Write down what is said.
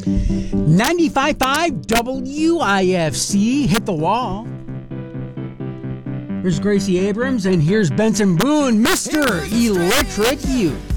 95.5 WIFC hit the wall. Here's Gracie Abrams, and here's Benson Boone, Mr. Electric Youth.